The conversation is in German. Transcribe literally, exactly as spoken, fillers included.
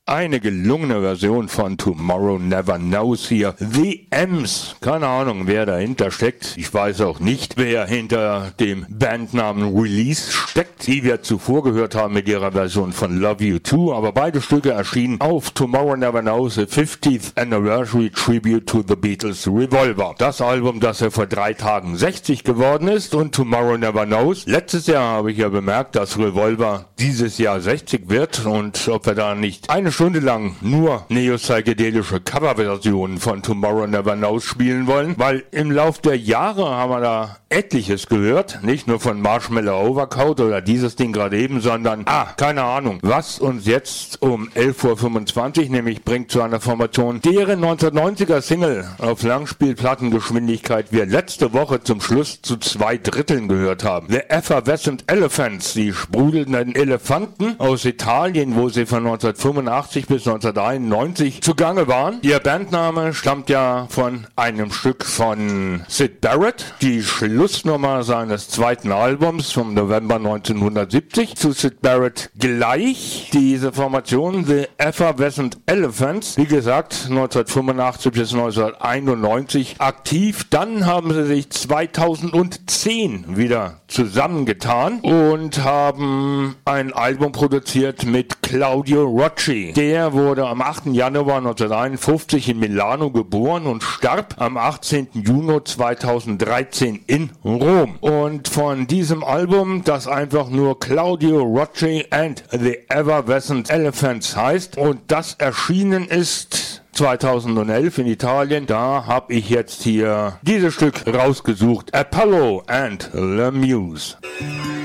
Eine gelungene Version von Tomorrow Never Knows hier. The M's. Keine Ahnung, wer dahinter steckt. Ich weiß auch nicht, wer hinter dem Bandnamen Release steckt, die wir zuvor gehört haben mit ihrer Version von Love You Too. Aber beide Stücke erschienen auf Tomorrow Never Knows, a fiftieth Anniversary Tribute to the Beatles Revolver. Das Album, das ja vor drei Tagen sechzig geworden ist, und Tomorrow Never Knows. Letztes Jahr habe ich ja bemerkt, dass Revolver dieses Jahr sechzig wird, und ob wir da nicht eine Stunde lang nur neo-psychedelische Coverversionen von Tomorrow Never Knows spielen wollen, weil im Lauf der Jahre haben wir da etliches gehört, nicht nur von Marshmallow Overcoat oder dieses Ding gerade eben, sondern, ah, keine Ahnung, was uns jetzt um elf Uhr fünfundzwanzig nämlich bringt zu einer Formation, deren neunzehnhundertneunziger Single auf Langspielplattengeschwindigkeit wir letzte Woche zum Schluss zu zwei Dritteln gehört haben. The Effervescent Elephants, die sprudelnden Elefanten aus Italien, wo sie von neunzehnhundertfünfundachtzig bis neunzehnhunderteinundneunzig zugange waren. Ihr Bandname stammt ja von einem Stück von Syd Barrett, die Schlussnummer seines zweiten Albums vom November neunzehnhundertsiebzig. Zu Syd Barrett gleich diese Formation, The Effervescent Elephants, wie gesagt, neunzehnhundertfünfundachtzig bis neunzehnhunderteinundneunzig aktiv. Dann haben sie sich zweitausendzehn wieder zusammengetan und haben ein Album produziert mit Claudio Rocci. Der wurde am achten Januar neunzehnhunderteinundfünfzig in Milano geboren und starb am achtzehnten Juni zweitausenddreizehn in Rom. Und von diesem Album, das einfach nur Claudio Rocci and the Effervescent Elephants heißt und das erschienen ist zweitausendelf in Italien, da habe ich jetzt hier dieses Stück rausgesucht. Apollo and the Muse.